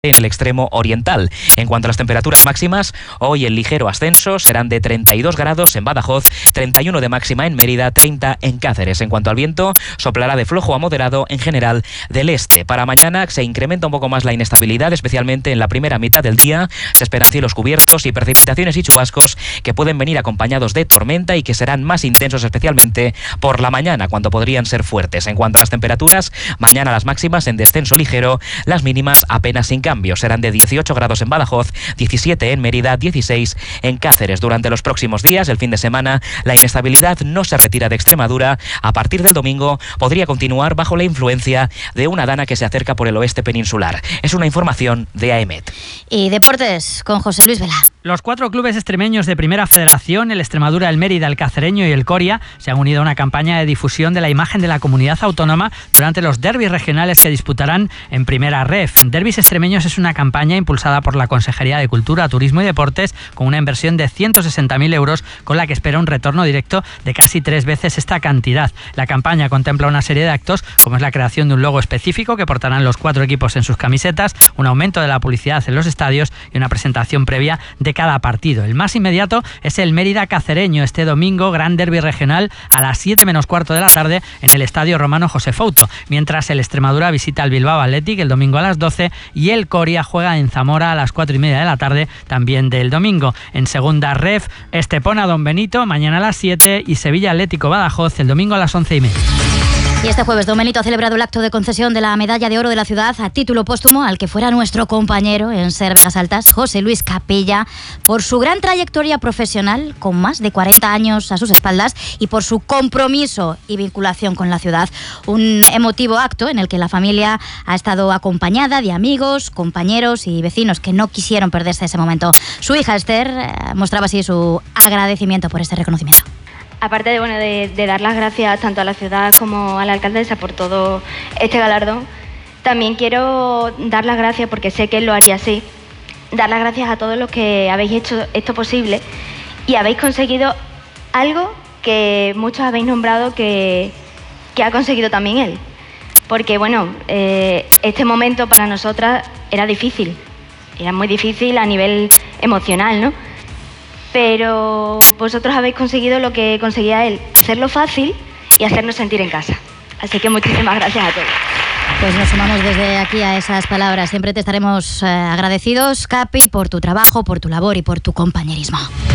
en el extremo oriental. En cuanto a las temperaturas máximas, hoy el ligero ascenso serán de 32 grados en Badajoz, 31 de máxima en Mérida, 30 en Cáceres. En cuanto al viento, soplará de flojo a moderado en general del este. Para mañana se incrementa un poco más la inestabilidad, especialmente en la primera mitad del día. Se esperan cielos cubiertos y precipitaciones y chubascos que pueden venir acompañados de tormenta y que serán más intensos, especialmente por la mañana, cuando podrían ser fuertes. En cuanto a las temperaturas, mañana las máximas en descenso ligero, las mínimas apenas sin cambio. Serán de 18 grados en Badajoz, 17 en Mérida, 16 en Cáceres. Durante los próximos días, el fin de semana, la inestabilidad no se retira de Extremadura. A partir del domingo podría continuar bajo la influencia de una dana que se acerca por el oeste peninsular. Es una información de AEMET. Y deportes con José Luis Vela. Los 4 clubes extremeños de Primera Federación, el Extremadura, el Mérida, el Cacereño y el Coria, se han unido a una campaña de difusión de la imagen de la comunidad autónoma durante los derbis regionales que disputarán en Primera Ref. Derbis extremeños es una campaña impulsada por la Consejería de Cultura, Turismo y Deportes con una inversión de 160.000 euros, con la que espera un retorno directo de casi 3 veces esta cantidad. La campaña contempla una serie de actos, como es la creación de un logo específico que portarán los 4 equipos en sus camisetas, un aumento de la publicidad en los estadios y una presentación previa de cada partido. El más inmediato es el Mérida Cacereño, este domingo, gran derbi regional a las 7 menos cuarto de la tarde en el Estadio Romano José Fouto, mientras el Extremadura visita al Bilbao Athletic el domingo a las 12 y el Coria juega en Zamora a las 4:30 de la tarde también del domingo. En segunda ref, Estepona Don Benito mañana a las 7 y Sevilla Atlético Badajoz el domingo a las 11:30. Y este jueves Don Benito ha celebrado el acto de concesión de la Medalla de Oro de la ciudad a título póstumo al que fuera nuestro compañero en Ser Vegas Altas, José Luis Capella, por su gran trayectoria profesional con más de 40 años a sus espaldas y por su compromiso y vinculación con la ciudad. Un emotivo acto en el que la familia ha estado acompañada de amigos, compañeros y vecinos que no quisieron perderse ese momento. Su hija Esther mostraba así su agradecimiento por este reconocimiento. Aparte de dar las gracias tanto a la ciudad como a la alcaldesa por todo este galardón, también quiero dar las gracias, porque sé que él lo haría así, dar las gracias a todos los que habéis hecho esto posible y habéis conseguido algo que muchos habéis nombrado que ha conseguido también él. Porque este momento para nosotras era difícil, era muy difícil a nivel emocional, ¿no? Pero vosotros habéis conseguido lo que conseguía él, hacerlo fácil y hacernos sentir en casa. Así que muchísimas gracias a todos. Pues nos sumamos desde aquí a esas palabras. Siempre te estaremos agradecidos, Capi, por tu trabajo, por tu labor y por tu compañerismo.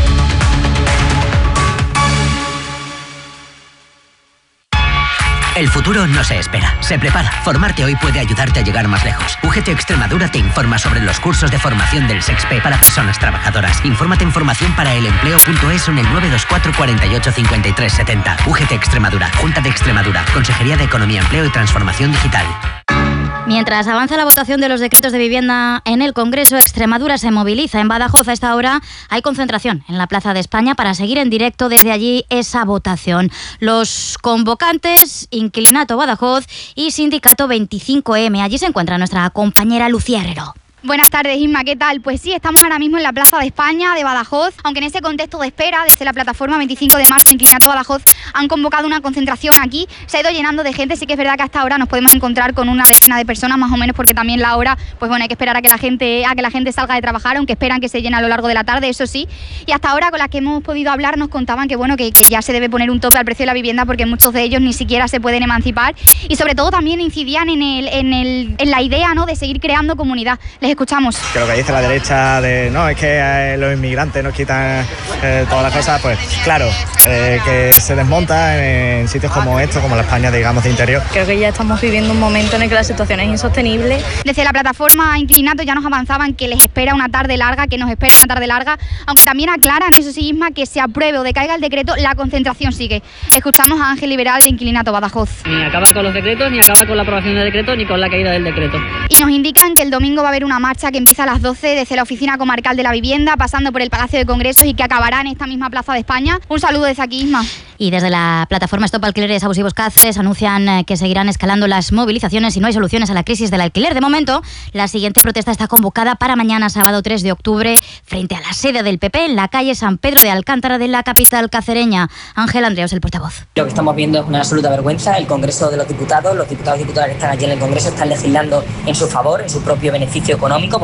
El futuro no se espera, se prepara. Formarte hoy puede ayudarte a llegar más lejos. UGT Extremadura te informa sobre los cursos de formación del SEXP para personas trabajadoras. Infórmate en formacionparaelempleo.es o en el 924 48 53 70. UGT Extremadura, Junta de Extremadura, Consejería de Economía, Empleo y Transformación Digital. Mientras avanza la votación de los decretos de vivienda en el Congreso, Extremadura se moviliza. En Badajoz a esta hora hay concentración en la Plaza de España para seguir en directo desde allí esa votación. Los convocantes, Inclinato Badajoz y Sindicato 25M. Allí se encuentra nuestra compañera Lucía Herrero. Buenas tardes, Isma, ¿qué tal? Pues sí, estamos ahora mismo en la Plaza de España de Badajoz, aunque en ese contexto de espera, desde la plataforma 25 de marzo, Inclinato Badajoz, han convocado una concentración aquí, se ha ido llenando de gente, sí que es verdad que hasta ahora nos podemos encontrar con una decena de personas más o menos, porque también la hora, pues bueno, hay que esperar a que la gente salga de trabajar, aunque esperan que se llene a lo largo de la tarde, eso sí, y hasta ahora con las que hemos podido hablar nos contaban que ya se debe poner un tope al precio de la vivienda porque muchos de ellos ni siquiera se pueden emancipar y sobre todo también incidían en la idea, ¿no?, de seguir creando comunidad. Les escuchamos. Que lo que dice la derecha de no, es que los inmigrantes nos quitan todas las cosas, pues claro, que se desmonta en sitios como estos, como la España, digamos, de interior. Creo que ya estamos viviendo un momento en el que la situación es insostenible. Desde la plataforma Inclinato ya nos avanzaban que les espera una tarde larga, aunque también aclaran, eso sí, Isma, que se apruebe o decaiga el decreto, la concentración sigue. Escuchamos a Ángel Liberal de Inclinato Badajoz. Ni acaba con los decretos, ni acaba con la aprobación del decreto, ni con la caída del decreto. Y nos indican que el domingo va a haber una marcha que empieza a las 12 desde la Oficina Comarcal de la Vivienda, pasando por el Palacio de Congresos y que acabará en esta misma Plaza de España. Un saludo desde aquí, Isma. Y desde la plataforma Stop Alquileres Abusivos Cáceres anuncian que seguirán escalando las movilizaciones si no hay soluciones a la crisis del alquiler. De momento, la siguiente protesta está convocada para mañana, sábado 3 de octubre, frente a la sede del PP en la calle San Pedro de Alcántara de la capital cacereña. Ángel Andreos, el portavoz. Lo que estamos viendo es una absoluta vergüenza. El Congreso de los diputados y diputadas que están allí en el Congreso están legislando en su favor, en su propio beneficio económico.